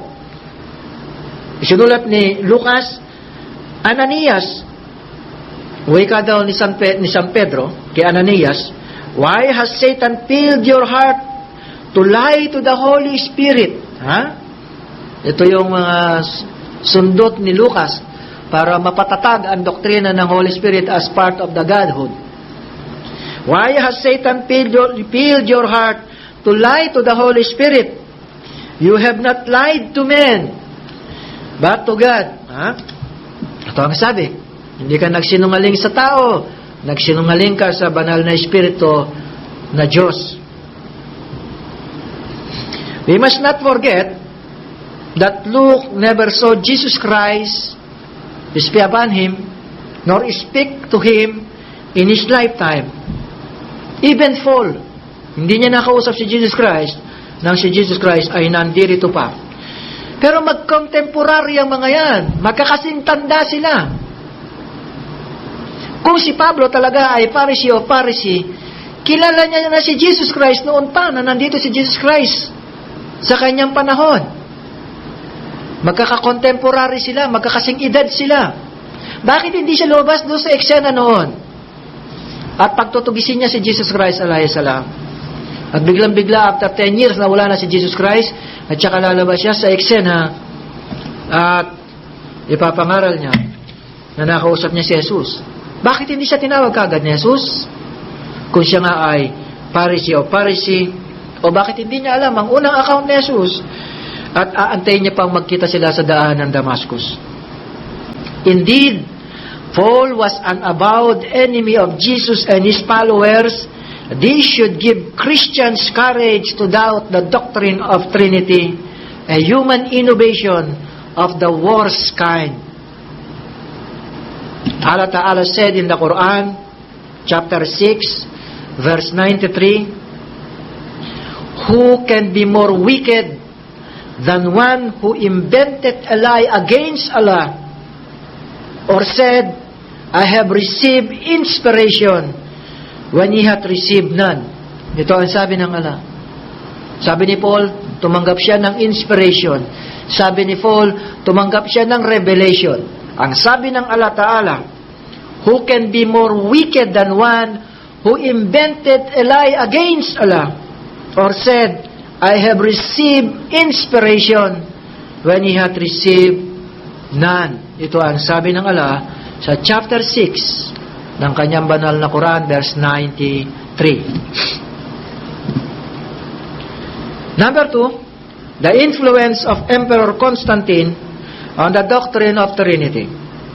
4. Isinulat ni Lucas, "Ananias," wika daw ni San Pedro kay Ananias, "Why has Satan filled your heart to lie to the Holy Spirit?" Ito yung mga sundot ni Lucas para mapatatag ang doktrina ng Holy Spirit as part of the Godhood. "Why has Satan filled your heart to lie to the Holy Spirit? You have not lied to men, but to God." Ito ang sabi. Hindi ka nagsinungaling sa tao. Nagsinungaling ka sa banal na Espiritu na Diyos. We must not forget that Luke never saw Jesus Christ, peace be upon him, nor speak to him in his lifetime. Even Paul, hindi niya nakausap si Jesus Christ nang si Jesus Christ ay nandirito pa. Pero mag-contemporary ang mga yan. Magkakasing tanda sila. Kung si Pablo talaga ay Pharisee o Pharisee, kilala niya na si Jesus Christ noon pa na nandito si Jesus Christ sa kanyang panahon. Magkaka-contemporary sila, magkakasing edad sila. Bakit hindi siya lumabas doon sa eksena noon? At pagtutugisin niya si Jesus Christ, alayhi salam. At biglang-bigla, after 10 years, na wala na si Jesus Christ, at saka lalabas siya sa eksena, at ipapangaral niya na nakausap niya si Jesus. Bakit hindi siya tinawag kagad ni Jesus? Kung siya nga ay Pharisee o Pharisee, o bakit hindi niya alam ang unang account ni Jesus, At aantayin niya pang magkita sila sa daan ng Damascus. Indeed, Paul was an avowed enemy of Jesus and his followers. This should give Christians courage to doubt the doctrine of Trinity, a human innovation of the worst kind. Allah Ta'ala said in the Quran, chapter 6, verse 93, "Who can be more wicked than one who invented a lie against Allah, or said, I have received inspiration when he hath received none." Ito ang sabi ng Allah. Sabi ni Paul, tumanggap siya ng inspiration. Sabi ni Paul, tumanggap siya ng revelation. Ang sabi ng Allah Ta'ala, who can be more wicked than one who invented a lie against Allah, or said, I have received inspiration when he hath received none. Ito ang sabi ng Allah sa chapter 6 ng kanyang banal na Quran, verse 93. Number 2, the influence of Emperor Constantine on the doctrine of Trinity.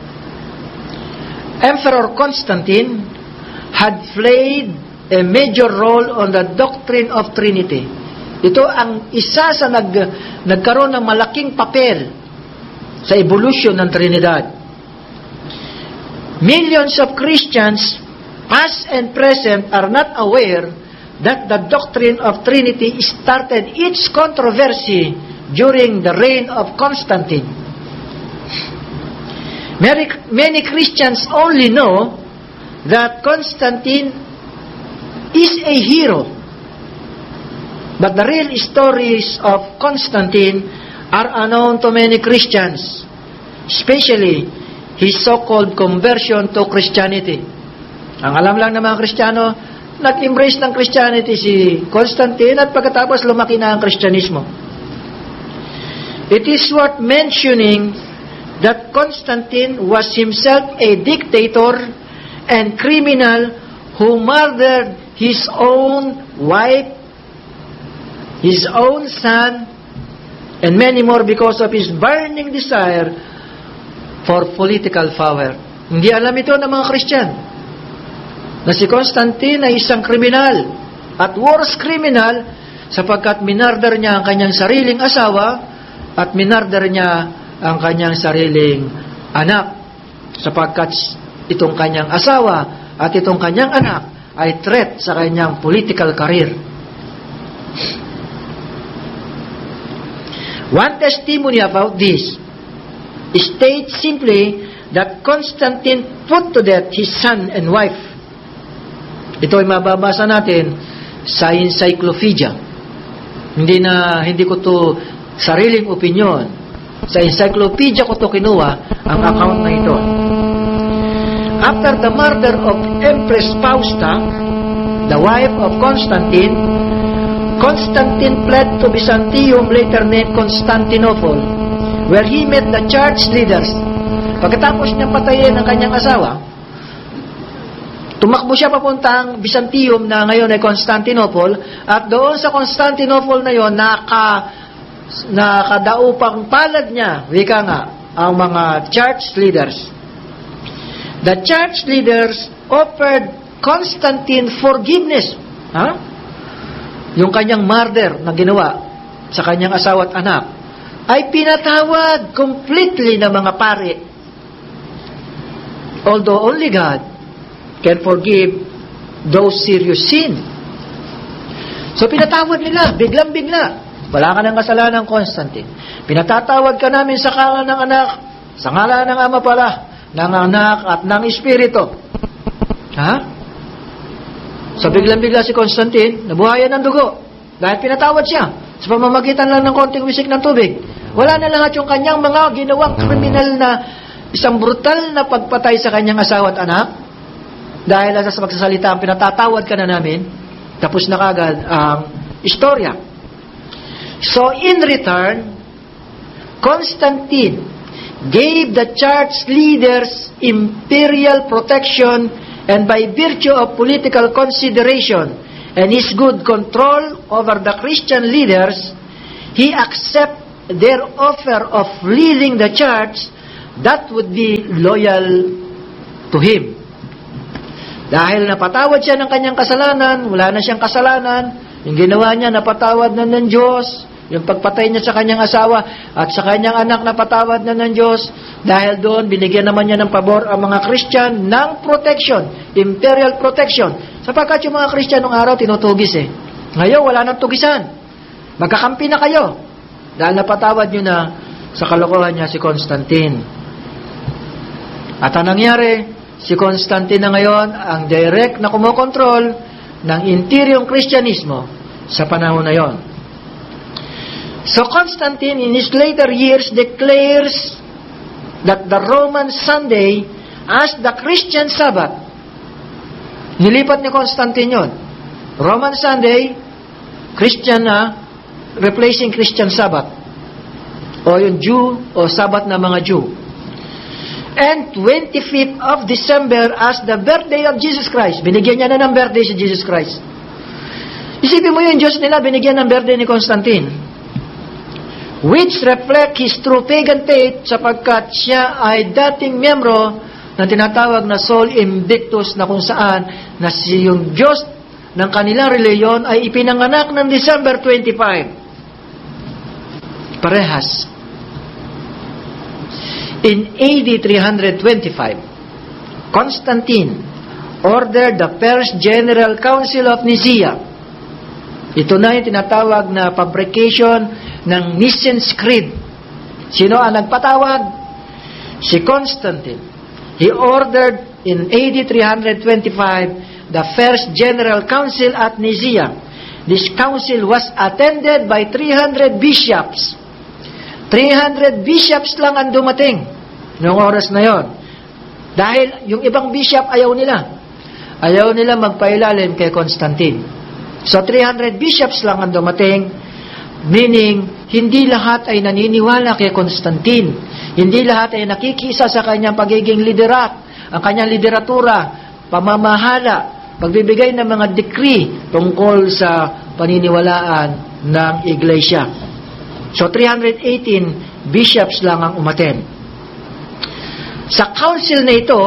Emperor Constantine had played a major role on the doctrine of Trinity. Ito ang isa sa nagkaroon ng malaking papel sa evolution ng Trinidad. Millions of Christians, past and present, are not aware that the doctrine of Trinity started its controversy during the reign of Constantine. Many Christians only know that Constantine is a hero, but the real stories of Constantine are unknown to many Christians, especially his so-called conversion to Christianity. Ang alam lang ng mga Kristiyano, nag-embrace ng Christianity si Constantine at pagkatapos lumaki na ang Kristyanismo. It is worth mentioning that Constantine was himself a dictator and criminal who murdered his own wife, his own son, and many more because of his burning desire for political power. Hindi alam ito ng mga Christian na si Constantine ay isang kriminal at worse criminal sapagkat minarder niya ang kanyang sariling asawa at minarder niya ang kanyang sariling anak sapagkat itong kanyang asawa at itong kanyang anak ay threat sa kanyang political career. One testimony about this states simply that Constantine put to death his son and wife. Ito ay mababasa natin sa encyclopedia. Hindi ko to sariling opinion. Sa encyclopedia ko to kinuha ang account na ito. After the murder of Empress Fausta, the wife of Constantine, Constantine fled to Byzantium, later named Constantinople, where he met the church leaders. Pagkatapos niyang patayin ang kanyang asawa, tumakbo siya papuntang Byzantium na ngayon ay Constantinople, at doon sa Constantinople na yon nakadaupang palad niya, wika nga, ang mga church leaders. The church leaders offered Constantine forgiveness. Yung kanyang murder na ginawa sa kanyang asawa at anak ay pinatawad completely ng mga pari. Although only God can forgive those serious sin. So pinatawad nila, biglang-bigla. Wala ka ng kasalanan, Constantine. Pinatatawad ka namin sa ngalan ng anak, sa ngalan ng ama pala, ng anak at ng Espiritu. So biglang-bigla si Constantine, nabuhayan ng dugo. Dahil pinatawad siya sa pamamagitan lang ng konting wisik ng tubig. Wala na lahat yung kanyang mga ginawang kriminal na isang brutal na pagpatay sa kanyang asawa at anak. Dahil sa magsasalita, pinatatawad ka na namin. Tapos na kagad ang istorya. So in return, Constantine gave the church leaders imperial protection, and by virtue of political consideration and his good control over the Christian leaders, he accepted their offer of leaving the church, that would be loyal to him. Dahil napatawad siya ng kanyang kasalanan, wala na siyang kasalanan, yung ginawa niya, napatawad na ng Diyos, yung pagpatay niya sa kanyang asawa, at sa kanyang anak, napatawad na ng Diyos, dahil doon, binigyan naman niya ng pabor ang mga Christian ng protection, imperial protection, sapagkat yung mga Christian nung araw, tinutugis Ngayon, wala nang tugisan. Magkakampi na kayo, dahil napatawad niyo na sa kalokohan niya si Constantine. At ang nangyari, si Constantine na ngayon ang direct na kumokontrol ng interior Kristyanismo sa panahon na yon. So Constantine in his later years declares that the Roman Sunday as the Christian Sabbath. Nilipat ni Constantine yon. Roman Sunday, Christian replacing Christian Sabbath. O yung Jew o Sabbath na mga Jew. And 25th of December as the birthday of Jesus Christ. Binigyan niya na ng birthday si Jesus Christ. Isipin mo yung Diyos nila, binigyan ng birthday ni Constantine. Which reflect his true pagan faith sapagkat siya ay dating miyembro na tinatawag na Sol Invictus na kung saan na yung Diyos ng kanilang reliyon ay ipinanganak ng December 25. Parehas. In AD 325, Constantine ordered the First General Council of Nicaea. Ito na yung tinatawag na fabrication ng Nicene Creed. Sino ang nagpatawag? Si Constantine. He ordered in AD 325 the First General Council at Nicaea. This council was attended by 300 bishops. 300 bishops lang ang dumating noong oras na yon. Dahil yung ibang bishop ayaw nila. Ayaw nila magpailalim kay Constantine. So 300 bishops lang ang dumating, meaning hindi lahat ay naniniwala kay Constantine. Hindi lahat ay nakikisa sa kanyang pagiging liderat, ang kanyang lideratura, pamamahala, pagbibigay ng mga decree tungkol sa paniniwalaan ng iglesia. So 318 bishops lang ang umaten. Sa council na ito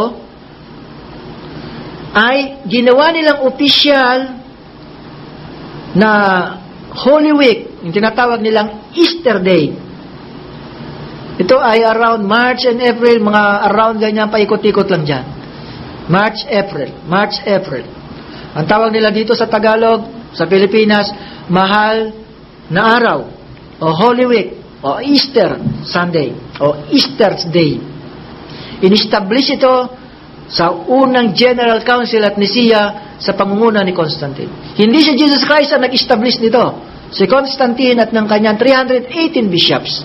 ay ginawa nilang opisyal na Holy Week, yung tinatawag nilang Easter Day. Ito ay around March and April, mga around ganyan, paikot-ikot lang dyan. March, April. Ang tawag nila dito sa Tagalog, sa Pilipinas, mahal na araw, o Holy Week, o Easter Sunday, o Easter's Day. In-establish ito sa unang General Council at Nicaea sa pangunguna ni Constantine. Hindi si Jesus Christ ang nag-establish nito. Si Constantine at ng kanyang 318 bishops.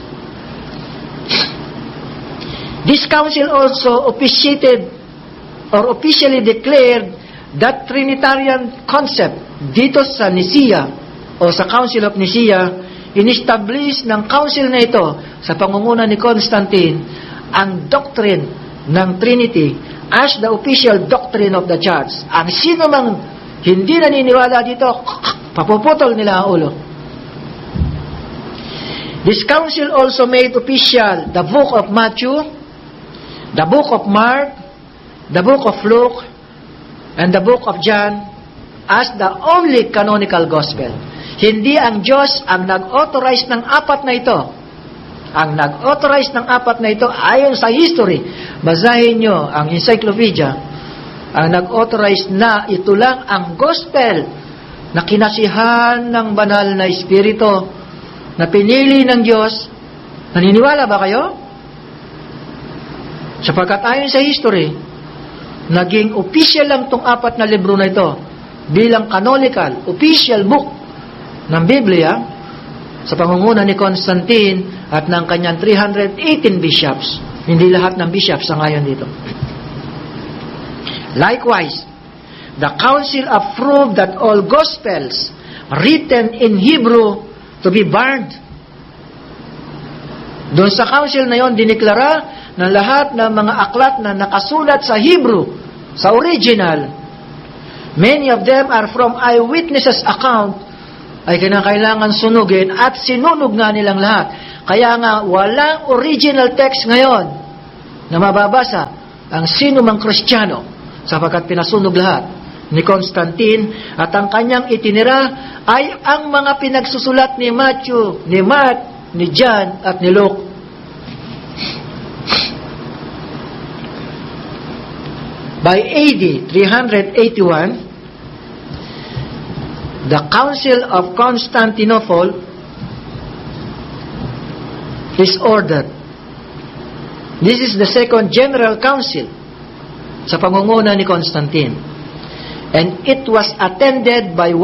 This council also officiated or officially declared that Trinitarian concept dito sa Nicaea o sa Council of Nicaea. In-establish ng council na ito sa pangunguna ni Constantine ang doctrine ng Trinity as the official doctrine of the church. Ang sino mang hindi naniniwala dito, papuputol nila ang ulo. This council also made official the book of Matthew, the book of Mark, the book of Luke, and the book of John as the only canonical gospel. Hindi ang Diyos ang nag-authorize ng apat na ito. Ang nag-authorize ng apat na ito ayon sa history. Basahin nyo ang encyclopedia. Ang nag-authorize na ito lang ang gospel na kinasihan ng banal na espiritu na pinili ng Diyos. Naniniwala ba kayo? Sapagkat ayon sa history, naging official lang itong apat na libro na ito bilang canonical, official book ng Biblia sa pangunguna ni Constantine at ng kanyang 318 bishops. Hindi lahat ng bishops ang ngayon dito. Likewise, the council approved that all gospels written in Hebrew to be burned. Doon sa council na yon, diniklara na lahat ng mga aklat na nakasulat sa Hebrew, sa original, many of them are from eyewitnesses' account, ay kinakailangan sunugin at sinunog nga nilang lahat. Kaya nga, walang original text ngayon na mababasa ang sino mang Kristiyano sapagkat pinasunog lahat ni Constantine at ang kanyang itinira ay ang mga pinagsusulat ni Matthew, ni Mark, ni John at ni Luke. By AD 381, the Council of Constantinople is ordered. This is the second General Council sa pangunguna ni Constantine. And it was attended by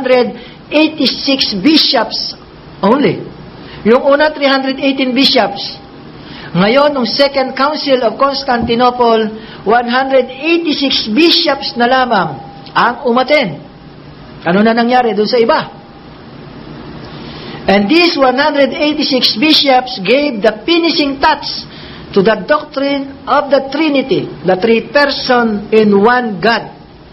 186 bishops only. Yung una, 318 bishops. Ngayon, nung Second Council of Constantinople, 186 bishops na lamang ang umattend. Ano na nangyari doon sa iba? And these 186 bishops gave the finishing touch to the doctrine of the Trinity, the three-person in one God.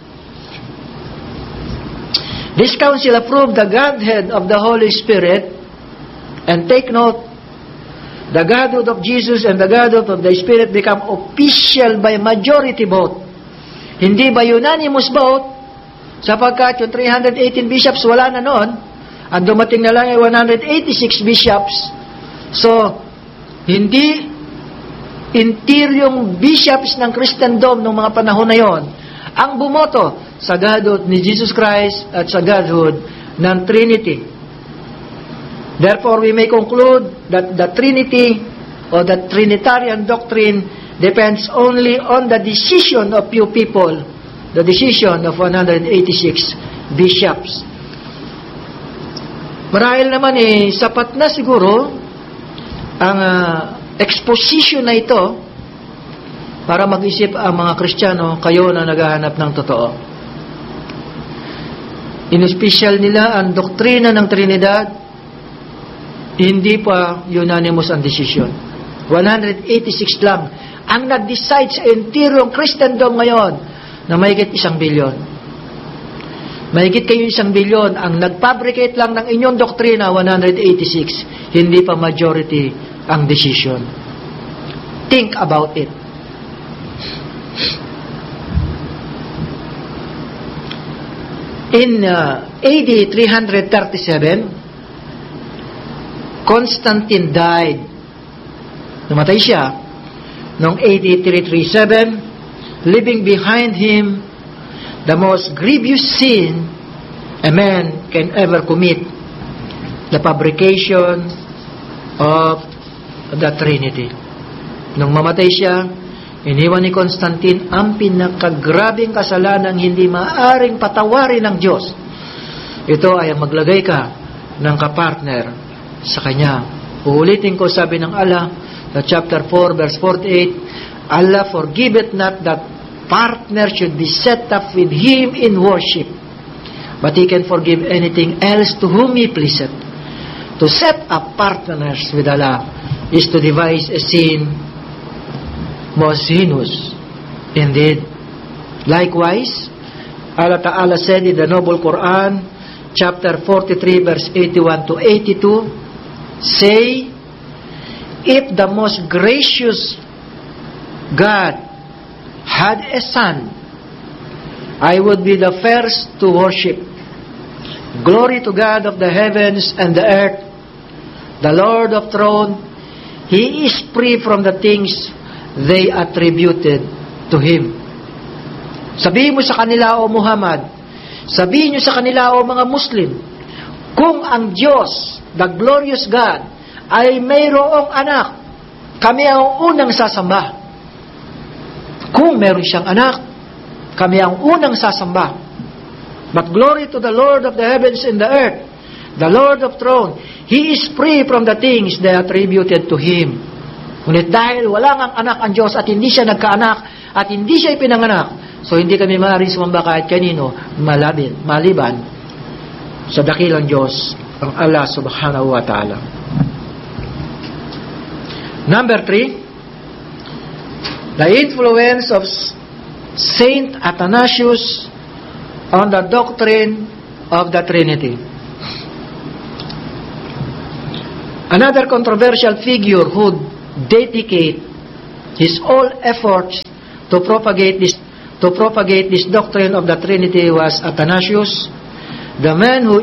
This council approved the Godhead of the Holy Spirit, and take note, the Godhead of Jesus and the Godhead of the Spirit become official by majority vote. Hindi by unanimous vote, sapagkat yung 318 bishops wala na noon, at dumating na lang yung 186 bishops. So, hindi intiryong bishops ng Christendom ng mga panahon na yon ang bumoto sa Godhood ni Jesus Christ at sa Godhood ng Trinity. Therefore, we may conclude that the Trinity or the Trinitarian doctrine depends only on the decision of few people, the decision of 186 bishops. Marahil naman sapat na siguro ang exposition na ito para mag-isip ang mga Kristiyano, kayo na naghahanap ng totoo. In-special nila ang doktrina ng Trinidad, hindi pa unanimous ang decision. 186 lang ang nag-decide sa interior Christendom ngayon na mahigit 1 bilyon. Mahigit kayo 1 bilyon ang nag-fabricate lang ng inyong doktrina, 186. Hindi pa majority ang decision. Think about it. In AD 337, Constantine died. Namatay siya noong AD 337, leaving behind him the most grievous sin a man can ever commit, the fabrication of the Trinity. Nung mamatay siya, iniwan ni Constantine ang pinakagrabing kasalanang hindi maaring patawarin ng Diyos. Ito ay ang maglagay ka ng kapartner sa Kanya. Uulitin ko, sabi ng Allah, sa chapter 4, verse 48, Allah forgiveth not that partner should be set up with Him in worship, but He can forgive anything else to whom He pleaseth. To set up partners with Allah is to devise a sin most heinous indeed. Likewise, Allah Ta'ala said in the Noble Quran, chapter 43, verse 81 to 82, say, if the most gracious God had a son, I would be the first to worship. Glory to God of the heavens and the earth, the Lord of throne. He is free from the things they attributed to Him. Sabihin mo sa kanila, O Muhammad, sabihin nyo sa kanila, O mga Muslim, kung ang Diyos, the glorious God, ay mayroong anak, kami ang unang sasamba. Kung meron siyang anak, kami ang unang sasamba. But glory to the Lord of the heavens and the earth, the Lord of throne. He is free from the things they attributed to Him. Ngunit dahil walang ang anak ang Diyos at hindi siya nagkaanak at hindi siya ipinanganak, so hindi kami maaaring sumamba kahit kanino maliban sa dakilang Diyos, ang Allah subhanahu wa ta'ala. Number 3, the influence of Saint Athanasius on the doctrine of the Trinity. Another controversial figure who dedicate his all efforts to propagate this doctrine of the Trinity was Athanasius, the man who